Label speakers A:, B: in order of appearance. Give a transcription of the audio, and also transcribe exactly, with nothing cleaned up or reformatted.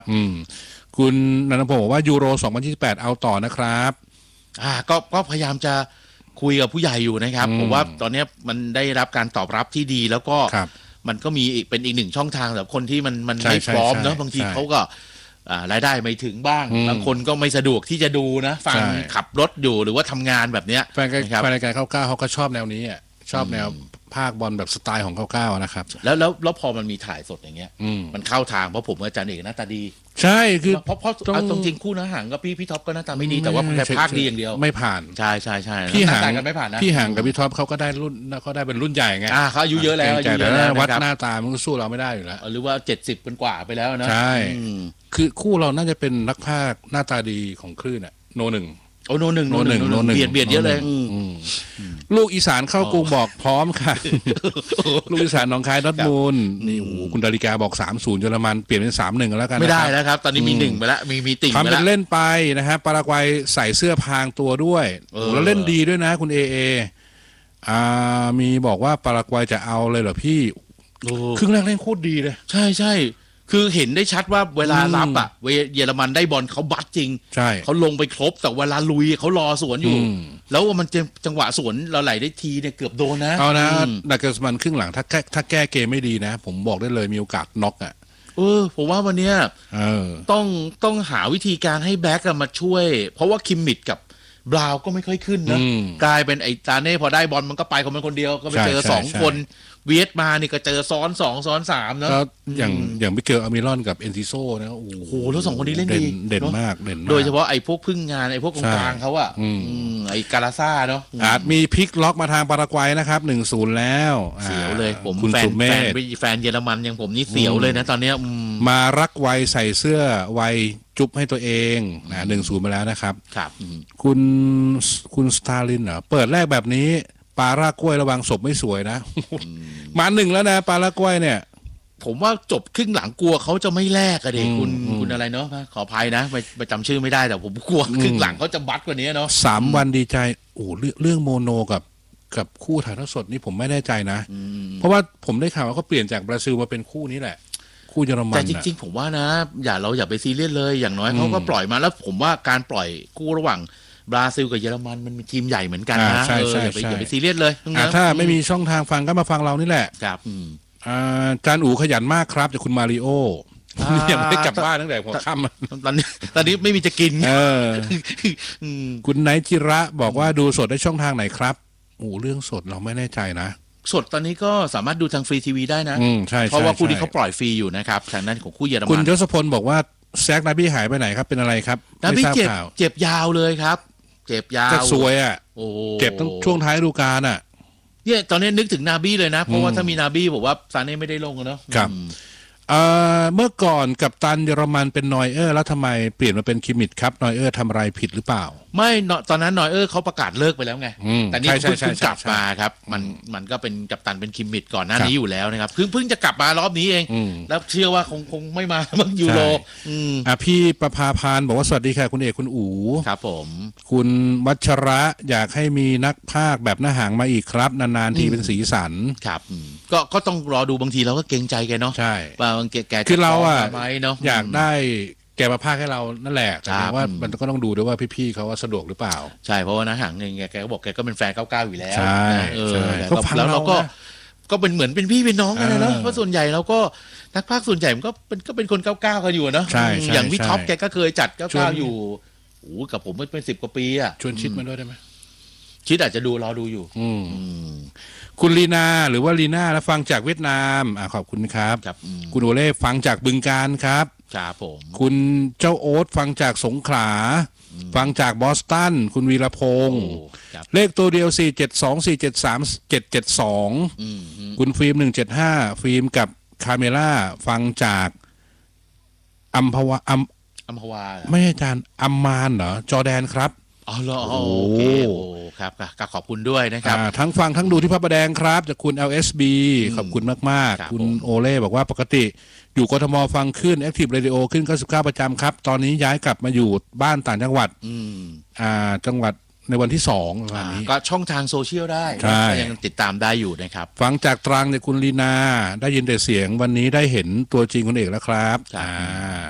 A: อืมคุณนันทพงศ์บอกว่ายูโรสองพันยี่สิบแปดเอาต่อนะครับ
B: อ่าก็ก็พยายามจะคุยกับผู้ใหญ่อยู่นะครับผมว่าตอนนี้มันได้รับการตอบรับที่ดีแล้วก็มันก็มีอีกเป็นอีกหนึ่งช่องทางสำหรับคนที่มันมันไม่พร้อมเนาะบางทีเขาก็รายได้ไม่ถึงบ้างบางคนก็ไม่สะดวกที่จะดูนะฟังขับรถอยู่หรือว่าทำงานแบบเนี้ย
A: แฟนรายการเข้าก้าวเขาก็ชอบแนวนี้อ่ะชอบแนวภาคบอลแบบสไตล์ของเข้าก้าวนะครับ
B: แล้วแล้วแล้วพอมันมีถ่ายสดอย่างเงี้ยมันเข้าทางเพราะผมกับอาจารย์เอกหน้าตาดี
A: ใช่คือ
B: เพราะเพราะตรงจริงคู่นะห่างกับพี่พี่ท็อปก็หน้าตาไม่ดีแต่ว่าแต่ภาคดีอย่างเดียว
A: ไม่ผ่าน
B: ใช่ใช่ใช่
A: พี่ห่าง
B: กันไม่ผ่านนะ
A: พี่ห่างกับพี่ท็อปเขาก็ได้รุ่นเขาได้เป็นรุ่นใหญ่ไง
B: อ่าเขาอายุเยอะแล้วอายุเยอะแล้ว
A: วัดหน้าตามันก็สู้เราไม่ได้อยู่แล้ว
B: หรือว่าเจ็ดสิบเป็นกว่าไปแล้วนะ
A: ใช่คือคู่เราน่าจะเป็นนักพากย์หน้าตาดีของคลื่นอ่ะโนหนึ่ง
B: โอ้โนหนึ่งโนหนึ่งโนหนึ่งเบียดเบียดเยอะเลย
A: ลูกอีสานเข้ากรุงบอกพร้อมค่ะลูกอีสานหนองคายดอทมูลนี่โอ้คุณดาริกาบอกสามศูนย์เยอรมันเปลี่ยนเป็นสามหนึ่งแล้วกัน
B: ไม่ได้แล้วครับตอนนี้มีหนึ่งไปแล้วมีมีติ่งไปแล้ว
A: ทำเป็นเล่นไปนะฮะปารากวัยใส่เสื้อพรางตัวด้วยแล้วเล่นดีด้วยนะคุณเอเออ่ามีบอกว่าปารากวัยจะเอาเลยเหรอพี่ครึ่งแรกเล่นโคตรดีเลย
B: ใช่ใช่คือเห็นได้ชัดว่าเวลารับอ่ะเยอรมันได้บอลเขาบัดจริง
A: ใช่
B: เขาลงไปครบแต่เวลาลุยเขารอสวนอยู่แล้วมันจังหวะสวนเราไหลได้ทีเนี่ยเกือบโดนนะ
A: เอานะดักเกอร์สมันครึ่งหลังถ้าแก้ถ้าแก้เกมไม่ดีนะผมบอกได้เลยมีโอกาสน็อกอ่ะ
B: เออผมว่าวันเนี้ยต้องต้องหาวิธีการให้แบ็กมาช่วยเพราะว่าคิมมิดกับบราวก็ไม่ค่อยขึ้นนะกลายเป็นไอ้ตาเน่พอได้บอลมันก็ไปของมันคนเดียวก็ไปเจอสองคนเวียดมานี่ก็เจอซ้อนสองซ้อนสามเนาะ
A: อย่างอย่างมิเกลอามิรอนกับเอนซิโซนะโอ้
B: โหแล้วสองคนนี้เล่นดี
A: เด่นมากเด่นมาก
B: โดยเฉพาะไอ้พวกพึ่งงานไอ้พวกกองกลางเขาอะไอ้กาลาซ่าเนาะ
A: อาจมีพลิกล็อกมาทางปารากวัยนะครับหนึ่งศูนย์แล้ว
B: เสียวเลยผมแฟนแฟนแฟนเยอรมันอย่างผมนี่เสียวเลยนะตอนนี้
A: มารักไวใส่เสื้อไวจุ๊บให้ตัวเองนะหนึ่งศูนย์มาแล้วนะครับ
B: ครับ
A: คุณคุณสตาลินเหรอเปิดแรกแบบนี้ปลาร่ากล้วยระวังศพไม่สวยนะมาหนึ่งแล้วนะปลาร่ากล้วยเนี่ย
B: ผมว่าจบครึ่งหลังกลัวเขาจะไม่แลกอะเด็กคุณคุณอะไรเนาะขออภัยนะไปจำชื่อไม่ได้แต่ผมกลัวครึ่งหลังเขาจะบัดกว่านี้เนาะ
A: สามวันดีใจโอ้เรื่องโมโนกับกับคู่ถ่ายทอดสดนี่ผมไม่แน่ใจนะเพราะว่าผมได้ข่าวว่าเขาเปลี่ยนจากบราซิลมาเป็นคู่นี้แหละคู่เยอรมัน
B: แต่จริงๆผมว่านะอย่าเราอย่าไปซีเรียสเลยอย่างน้อยเขาก็ปล่อยมาแล้วผมว่าการปล่อยคู่ระหว่างบราซิลกับเยอรมันมันมีทีมใหญ่เหมือนกันนะ
A: ใช่ใช่
B: อย่าไปซีเรียสเลย
A: ถ้าไม่มีช่องทางฟังก็มาฟังเรานี่แหละ
B: ครับ
A: จานอู๋ขยันมากครับจากคุณมาริโอยังไม่ได้กลับบ้านตั้งแต่หัวค่
B: ำตอนนี้ตอนนี้ไม่มีจะกิน
A: คุณไนจิระบอกว่าดูสดได้ช่องทางไหนครับโอ้เรื่องสดเราไม่แน่ใจนะ
B: สดตอนนี้ก็สามารถดูทางฟรีทีวีได้นะเพราะว่าคู่นี้เขาปล่อยฟรีอยู่นะครับทางนั้นของคู่เยอรมัน
A: คุณยศพลบอกว่าแซกนาบี้หายไปไหนครับเป็นอะไรครับ
B: นาบี้เจ็บเจ็บยาวเลยครับเจ็บยาว
A: จะสวยอ่ะเจ็บตั้งช่วงท้ายฤดูกาลอ่ะ
B: เนี่ยตอนนี้นึกถึงนาบี้เลยนะเพราะว่าถ้ามีนาบี้บอกว่าซาเน่ไม่ได้ลงเนาะ
A: ครับเมื่อก่อนกัปตันเยอรมันเป็นนอยเออร์แล้วทำไมเปลี่ยนมาเป็นคิมมิดครับนอยเออร์ทำอะไรผิดหรือเปล่า
B: ไม่ตอนนั้นนอยเออร์เขาประกาศเลิกไปแล้วไงแต่นี่เพิ่งกลับมาครับมันมันก็เป็นกัปตันเป็นคิมมิดก่อนหน้านี้อยู่แล้วนะครับเพิ่งเพิ่งจะกลับมารอบนี้เองแล้วเชื่อว่าคงคงไม่มาเมื่อยูโร
A: อ่ะพี่ประภาพานบอกว่าสวัสดีค่ะคุณเอกคุณอู๋
B: ครับผม
A: คุณวัชระอยากให้มีนักพากย์แบบหน้าหางมาอีกครับนานๆทีเป็นสีสัน
B: ครับก็ก็ต้องรอดูบางทีเราก็เกรงใจแกเนาะ
A: ใช่
B: บางแก
A: คือเราอ่ะอยากได้แกมาพากให้เรานั่นแหละแต่ว่ามันก็ต้องดูด้วยว่าพี่ๆเขาว่าสะดวกหรือเปล่า
B: ใช่เพราะว่านะห่างเงินแกก็บอกแกก็เป็นแฟนเก้าเก้าอยู่แล้ว
A: ใช่
B: แล้วเราก็ก็เป็นเหมือนเป็นพี่เป็นน้องกันนะเนาะเพราะส่วนใหญ่เราก็นักพากส่วนใหญ่มันก็เป็นก็เป็นคนเก้าเก้ากันอยู่เนาะอย่างพี่ท็อปแกก็เคยจัดเก้าเก้าอยู่โอ้กับผมเป็นสิบกว่าปีอ่ะ
A: ชวนชิดมาด้วยได้ไหม
B: ชิดอาจจะดูรอดูอยู่
A: คุณลีนาหรือว่าลีนาแล้วฟังจากเวียดนามอ่าขอบคุณครับคุณโอเล่ฟังจากบึงการครับ
B: ครับผม
A: คุณเจ้าโอ๊ตฟังจากสงขลาฟังจากบอสตันคุณวีรพงศ์เลขตัวเดียวสี่ เจ็ด สอง สี่ เจ็ด สาม เจ็ด เจ็ด สองคุณฟิล์มหนึ่งเจ็ดห้าฟิล์มกับคาเมล่าฟังจากอัมพวาอัม
B: อัมพวา
A: ไม่ใช่อาจารย์อัมมานเหรอจอร์แดนครับ
B: อ๋อเหรอโอเคโอ้ครับก็ขอบคุณด้วยนะครับ
A: ทั้งฟังทั้งดูที่พระประแดงครับจากคุณ แอล เอส บี ขอบคุณมากๆคุณโอเล่บอกว่าปกติอยู่กทมฟังขึ้น Active Radio ขึ้นเก้าสิบเก้าประจำครับตอนนี้ย้ายกลับมาอยู่บ้านต่างจังหวัดอ่าจังหวัดในวันที่สองวันนี้
B: ก็ช่องทางโซเชียลได้ยังติดตามได้อยู่นะครับ
A: ฟังจากตรังเนี่ยคุณลีนาได้ยินแต่เสียงวันนี้ได้เห็นตัวจริงคุณเอกแล้วครับอ่า